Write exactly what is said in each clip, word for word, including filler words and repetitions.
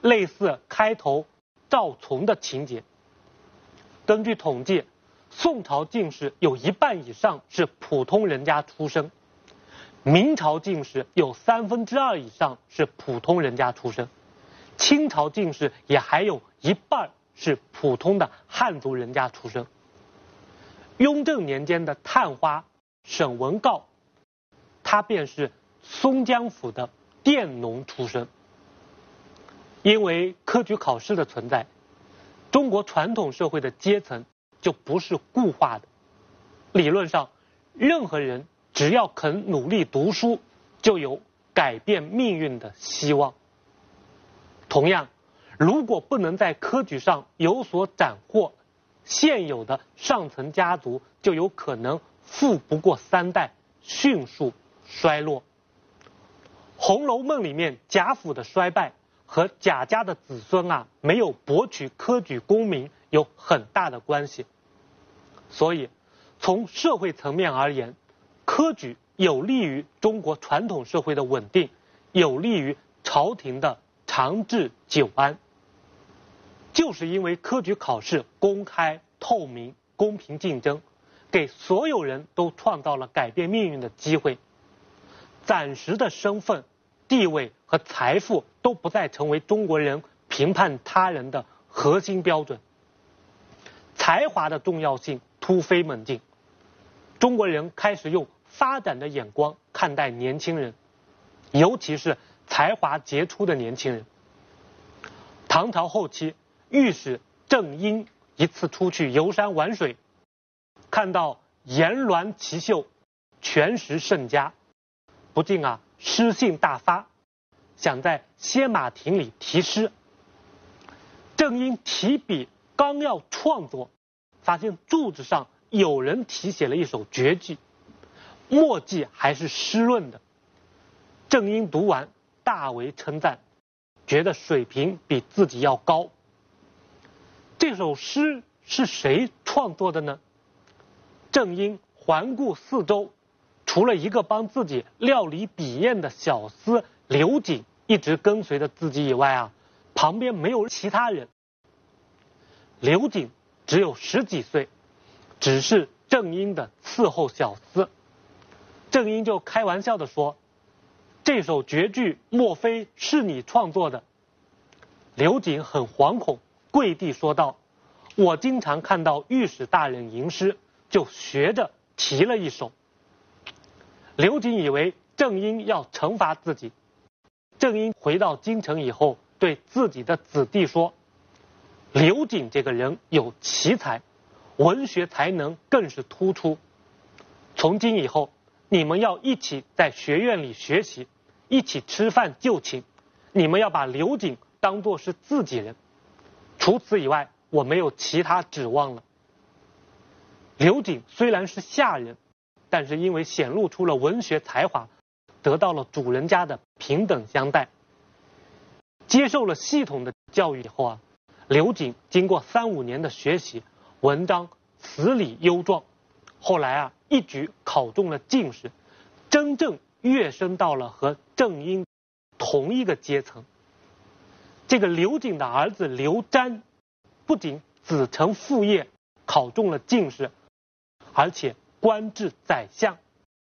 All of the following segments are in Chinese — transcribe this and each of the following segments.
类似开头赵从的情节。根据统计，宋朝进士有一半以上是普通人家出身，明朝进士有三分之二以上是普通人家出身，清朝进士也还有一半是普通的汉族人家出身。雍正年间的探花沈文诰，他便是松江府的佃农出身。因为科举考试的存在，中国传统社会的阶层就不是固化的。理论上，任何人只要肯努力读书，就有改变命运的希望。同样，如果不能在科举上有所斩获，现有的上层家族就有可能富不过三代，迅速衰落。《红楼梦》里面贾府的衰败和贾家的子孙啊没有博取科举功名有很大的关系。所以从社会层面而言，科举有利于中国传统社会的稳定，有利于朝廷的长治久安。就是因为科举考试公开、透明、公平竞争，给所有人都创造了改变命运的机会。暂时的身份、地位和财富都不再成为中国人评判他人的核心标准。才华的重要性突飞猛进，中国人开始用发展的眼光看待年轻人，尤其是才华杰出的年轻人。唐朝后期，御史郑英一次出去游山玩水，看到颜峦奇秀，泉石甚佳，不禁啊诗兴大发，想在歇马亭里题诗。郑英提笔刚要创作，发现柱子上有人题写了一首绝句，墨迹还是湿润的。郑英读完大为称赞，觉得水平比自己要高。这首诗是谁创作的呢？郑英环顾四周，除了一个帮自己料理笔砚的小厮刘瑾一直跟随着自己以外啊，旁边没有其他人。刘瑾只有十几岁，只是郑英的伺候小厮。郑英就开玩笑地说：“这首绝句莫非是你创作的？”刘瑾很惶恐，跪地说道：“我经常看到御史大人吟诗，就学着题了一首。”刘瑾以为郑英要惩罚自己。郑英回到京城以后，对自己的子弟说：“刘瑾这个人有奇才，文学才能更是突出。从今以后，你们要一起在学院里学习，一起吃饭就寝。你们要把刘瑾当作是自己人。除此以外，我没有其他指望了。”刘瑾虽然是下人，但是因为显露出了文学才华，得到了主人家的平等相待。接受了系统的教育以后啊，刘瑾经过三五年的学习，文章词理优壮，后来啊一举考中了进士，真正跃升到了和郑英同一个阶层。这个刘瑾的儿子刘瞻，不仅子承父业，考中了进士，而且官至宰相。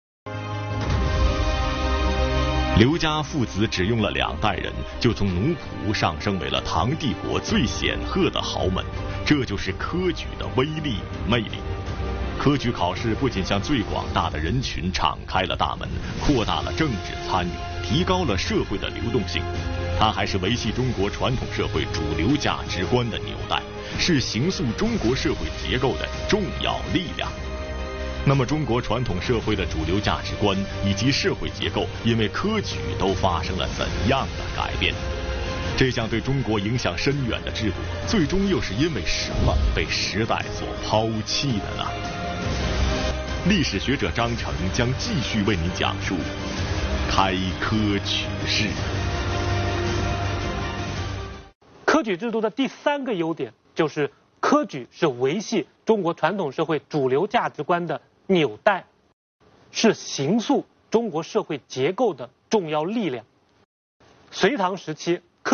刘家父子只用了两代人，就从奴仆上升为了唐帝国最显赫的豪门，这就是科举的威力与魅力。科举考试不仅向最广大的人群敞开了大门，扩大了政治参与，提高了社会的流动性，它还是维系中国传统社会主流价值观的纽带，是形塑中国社会结构的重要力量。那么中国传统社会的主流价值观以及社会结构因为科举都发生了怎样的改变？这项对中国影响深远的制度，最终又是因为什么被时代所抛弃的呢？历史学者张成将继续为您讲述开科取士。 科举制度的第三个优点就是科举是维系中国传统社会主流价值观的纽带，是形塑中国社会结构的重要力量。隋唐时期，